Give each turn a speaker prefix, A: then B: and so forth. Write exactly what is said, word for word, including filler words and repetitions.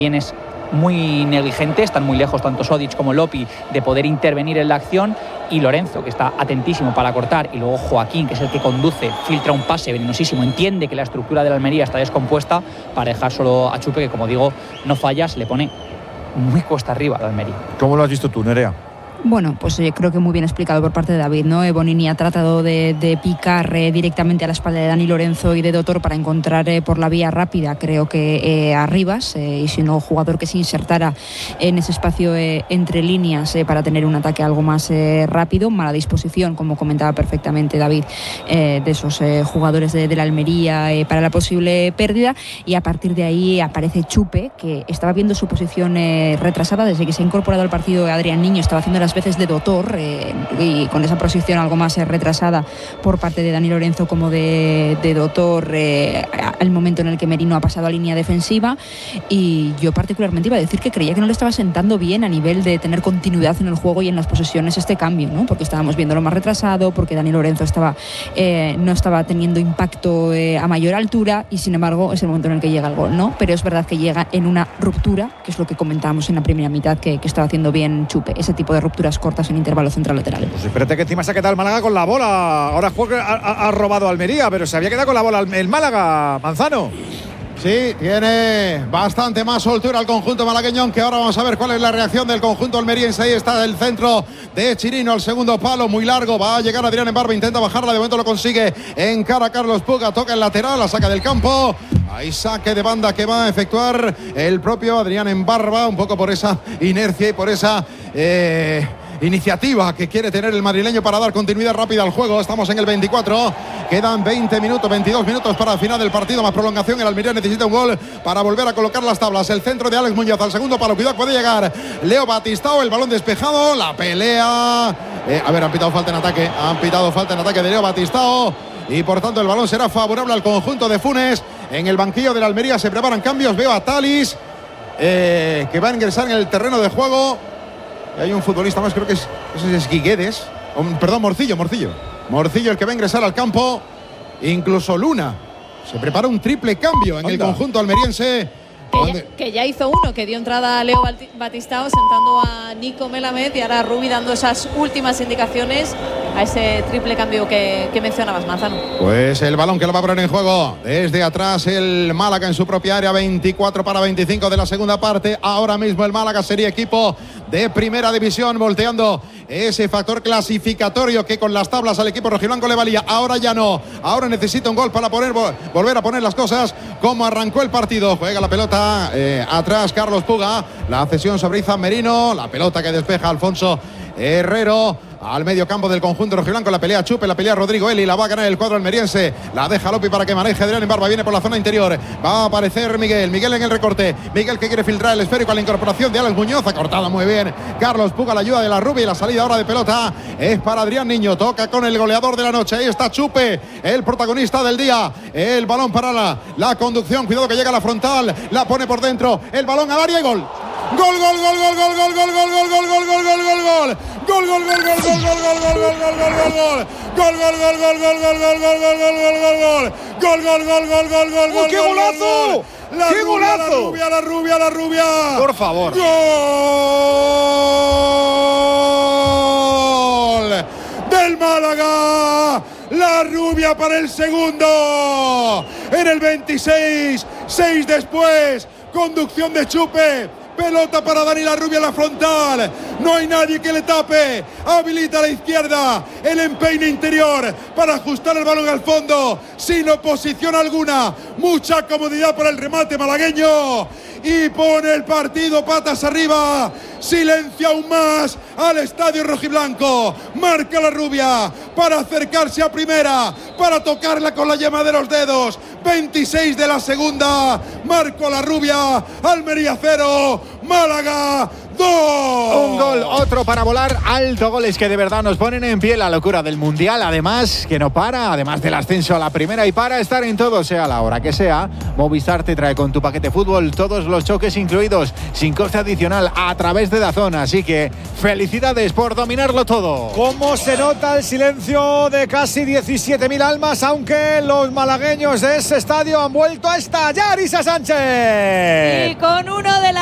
A: es muy negligente, están muy lejos tanto Sodic como Lopi de poder intervenir en la acción, y Lorenzo, que está atentísimo para cortar, y luego Joaquín, que es el que conduce, filtra un pase venenosísimo, entiende que la estructura de la Almería está descompuesta para dejar solo a Chupe, que como digo, no falla, se le pone muy cuesta arriba a la Almería.
B: ¿Cómo lo has visto tú, Nerea?
C: Bueno, pues eh, creo que muy bien explicado por parte de David, ¿no? Eh, Bonini ha tratado de, de picar eh, directamente a la espalda de Dani Lorenzo y de Dotor para encontrar eh, por la vía rápida, creo que eh, a Rivas, eh, y si no, jugador que se insertara en ese espacio eh, entre líneas eh, para tener un ataque algo más eh, rápido. Mala disposición, como comentaba perfectamente David, eh, de esos eh, jugadores de, de la Almería eh, para la posible pérdida, y a partir de ahí aparece Chupe, que estaba viendo su posición eh, retrasada desde que se ha incorporado al partido. Adrián Niño estaba haciendo las veces de Dotor, eh, y con esa posición algo más eh, retrasada por parte de Dani Lorenzo como de, de Dotor, eh, al momento en el que Merino ha pasado a línea defensiva. Y yo particularmente iba a decir que creía que no le estaba sentando bien a nivel de tener continuidad en el juego y en las posesiones este cambio, ¿no? Porque estábamos viéndolo más retrasado, porque Dani Lorenzo estaba eh, no estaba teniendo impacto eh, a mayor altura, y sin embargo es el momento en el que llega el gol, ¿no? Pero es verdad que llega en una ruptura, que es lo que comentábamos en la primera mitad, que, que estaba haciendo bien Chupe, ese tipo de ruptura cortas en intervalo central-lateral.
B: Pues espérate, que encima se ha quedado el Málaga con la bola. Ahora juega, ha, ha robado Almería, pero se había quedado con la bola el Málaga, Manzano.
D: Sí, tiene bastante más soltura el conjunto malagueño, aunque ahora vamos a ver cuál es la reacción del conjunto almeriense. Ahí está el centro de Chirino, el segundo palo, muy largo, va a llegar Adrián Embarba, intenta bajarla, de momento lo consigue, encara a Carlos Puga, toca el lateral, la saca del campo. Hay saque de banda que va a efectuar el propio Adrián Embarba, un poco por esa inercia y por esa eh, iniciativa que quiere tener el madrileño para dar continuidad rápida al juego. Estamos en el veinticuatro, quedan veinte minutos, veintidós minutos para el final del partido, más prolongación. El Almería necesita un gol para volver a colocar las tablas. El centro de Alex Muñoz al segundo palo, cuidado, puede llegar Leo Batistao, el balón despejado, la pelea, eh, a ver, han pitado falta en ataque, han pitado falta en ataque de Leo Batistao, y por tanto el balón será favorable al conjunto de Funes. En el banquillo de la Almería se preparan cambios, veo a Talis eh, que va a ingresar en el terreno de juego. Y hay un futbolista más, creo que es, ese es Guiguedes, o, perdón, Morcillo, Morcillo. Morcillo el que va a ingresar al campo. Incluso Luna. Se prepara un triple cambio en Anda. el conjunto almeriense.
E: Que ya, que ya hizo uno, que dio entrada a Leo Batistao sentando a Nico Melamed, y ahora Rubi dando esas últimas indicaciones a ese triple cambio que, que mencionabas, Manzano.
D: Pues el balón que lo va a poner en juego desde atrás el Málaga en su propia área, veinticuatro para veinticinco de la segunda parte. Ahora mismo el Málaga sería equipo de primera división, volteando ese factor clasificatorio que con las tablas al equipo rojiblanco le valía. Ahora ya no, ahora necesita un gol para poner, volver a poner las cosas como arrancó el partido. Juega la pelota eh, atrás Carlos Puga, la cesión sobre Izan Merino, la pelota que despeja Alfonso Herrero al medio campo del conjunto rojiblanco. La pelea Chupe, la pelea Rodrigo Eli, la va a ganar el cuadro almeriense, la deja Lopi para que maneje Adrián Embarba, viene por la zona interior, va a aparecer Miguel, Miguel en el recorte, Miguel que quiere filtrar el esférico a la incorporación de Alex Muñoz, ha cortado muy bien Carlos Puga, la ayuda de la Rubia, y la salida ahora de pelota es para Adrián Niño, toca con el goleador de la noche, ahí está Chupe, el protagonista del día, el balón para la, la conducción, cuidado que llega a la frontal, la pone por dentro, el balón al área y gol. Gol, gol, gol, gol, gol, gol, gol, gol, gol, gol, gol, gol, gol, gol, gol. Gol, gol, gol, gol, gol, gol, gol, gol, gol, gol, gol, gol, gol. Gol, gol, gol, gol, gol, gol, gol, gol, gol, gol, gol, gol. Gol, gol, gol, gol, gol, gol, gol.
B: ¡Qué golazo! ¡Qué golazo!
D: La rubia, la rubia, la rubia.
B: Por favor.
D: Gol del Málaga. La rubia para el segundo. En el veintiséis, seis después. Conducción de Chupe. Pelota para Dani La Rubia en la frontal. No hay nadie que le tape. Habilita a la izquierda. El empeine interior para ajustar el balón al fondo. Sin oposición alguna. Mucha comodidad para el remate malagueño. Y pone el partido patas arriba. Silencia aún más al estadio rojiblanco. Marca La Rubia para acercarse a primera, para tocarla con la yema de los dedos. veintiséis de la segunda. Marco La Rubia. Almería cero, Málaga dos.
B: Un gol, otro para volar alto. Goles que de verdad nos ponen en pie. La locura del Mundial, además, que no para. Además del ascenso a la primera, y para estar en todo, sea la hora que sea, Movistar te trae con tu paquete fútbol todos los choques incluidos, sin coste adicional, a través de DAZN. Así que felicidades por dominarlo todo.
F: ¿Cómo se nota el silencio de casi diecisiete mil almas? Aunque los malagueños de ese
B: ese estadio han vuelto a estallar, Isa Sánchez.
E: Y con uno de